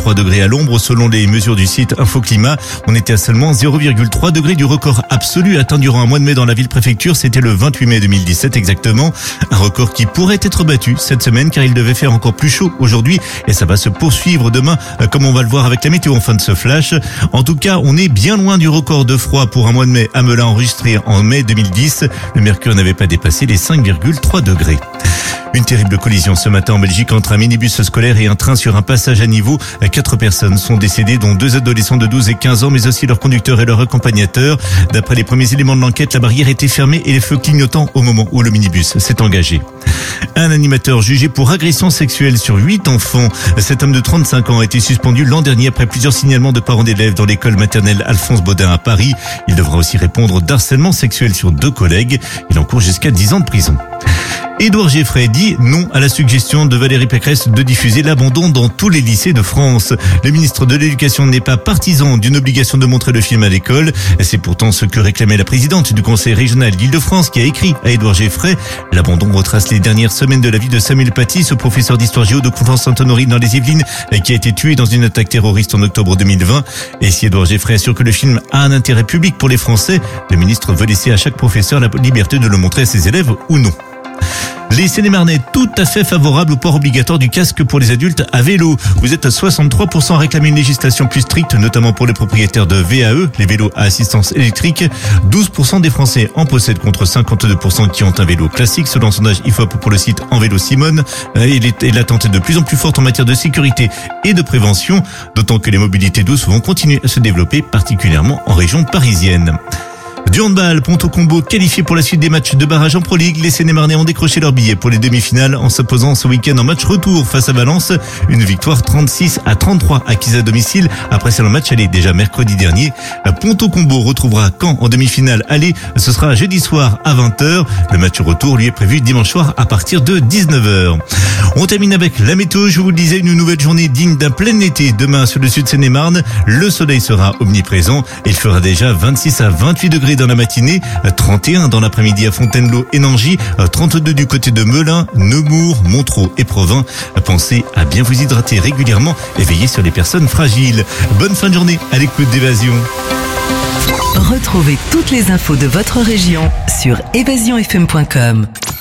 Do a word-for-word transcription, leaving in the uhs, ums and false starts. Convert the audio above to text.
trois degrés à l'ombre. Selon les mesures du site Infoclimat, on était à seulement zéro virgule trois degrés du record absolu atteint durant un mois de mai dans la ville-préfecture. C'était le vingt-huit mai deux mille dix-sept exactement. Un record qui pourrait être battu cette semaine car il devait faire encore plus chaud aujourd'hui et ça va se poursuivre demain comme on va le voir avec la météo en fin de ce flash. En tout cas, on est bien loin du record de froid pour un mois de mai à Melun enregistré en mai deux mille dix. Le mercure n'avait pas dépassé les cinq virgule trois degrés. Une terrible collision ce matin en Belgique entre un minibus scolaire et un train sur un passage à niveau. Quatre personnes sont décédées, dont deux adolescents de douze et quinze ans, mais aussi leur conducteur et leur accompagnateur. D'après les premiers éléments de l'enquête, la barrière était fermée et les feux clignotant au moment où le minibus s'est engagé. Un animateur jugé pour agression sexuelle sur huit enfants. Cet homme de trente-cinq ans a été suspendu l'an dernier après plusieurs signalements de parents d'élèves dans l'école maternelle Alphonse Baudin à Paris. Il devra aussi répondre d'harcèlement sexuel sur deux collègues. Il encourt jusqu'à dix ans de prison. Édouard Geoffrey dit non à la suggestion de Valérie Pécresse de diffuser l'abandon dans tous les lycées de France. Le ministre de l'Éducation n'est pas partisan d'une obligation de montrer le film à l'école. C'est pourtant ce que réclamait la présidente du conseil régional d'Île-de-France qui a écrit à Édouard Geoffrey. L'abandon retrace les dernières semaines de la vie de Samuel Paty, ce professeur d'histoire géo de Conflans-Sainte-Honorine dans les Yvelines qui a été tué dans une attaque terroriste en octobre deux mille vingt. Et si Édouard Geoffrey assure que le film a un intérêt public pour les Français, le ministre veut laisser à chaque professeur la liberté de le montrer à ses élèves ou non. Les Seine-et-Marnais tout à fait favorables au port obligatoire du casque pour les adultes à vélo. Vous êtes à soixante-trois pour cent à réclamer une législation plus stricte, notamment pour les propriétaires de V A E, les vélos à assistance électrique. douze pour cent des Français en possèdent contre cinquante-deux pour cent qui ont un vélo classique, selon un sondage I F O P pour le site En Vélo Simone. Et l'attente est de plus en plus forte en matière de sécurité et de prévention, d'autant que les mobilités douces vont continuer à se développer, particulièrement en région parisienne. Du handball, Ponto Combo qualifié pour la suite des matchs de barrage en Pro League. Les Seine-et-Marnais ont décroché leur billet pour les demi-finales en s'opposant ce week-end en match retour face à Valence. Une victoire trente-six à trente-trois acquise à domicile après son match aller déjà mercredi dernier. Ponto Combo retrouvera Caen en demi-finale aller. Ce sera jeudi soir à vingt heures. Le match retour lui est prévu dimanche soir à partir de dix-neuf heures. On termine avec la météo. Je vous le disais, une nouvelle journée digne d'un plein été. Demain sur le sud Seine-et-Marne, le soleil sera omniprésent. Il fera déjà vingt-six à vingt-huit degrés dans la matinée, trente et un dans l'après-midi à Fontainebleau et Nangy, trente-deux du côté de Melun, Nemours, Montreux et Provins. Pensez à bien vous hydrater régulièrement et veillez sur les personnes fragiles. Bonne fin de journée à l'écoute d'Évasion. Retrouvez toutes les infos de votre région sur évasion f m point com.